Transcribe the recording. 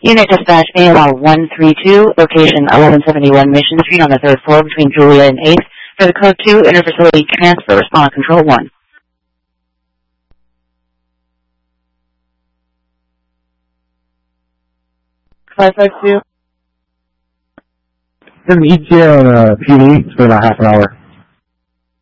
Unit Dispatch AOL 132, location 1171 Mission Street on the 3rd floor between Julia and 8th. For the code 2, interfacility transfer, respond control 1. 552. There's an ETA on PD. It's been about half an hour.